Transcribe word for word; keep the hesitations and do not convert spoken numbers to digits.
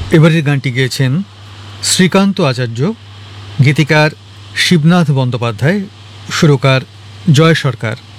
এবারের গানটি গেয়েছেন শ্রীকান্ত আচার্য, গীতিকার শিবনাথ বন্দ্যোপাধ্যায়, সুরকার জয় সরকার।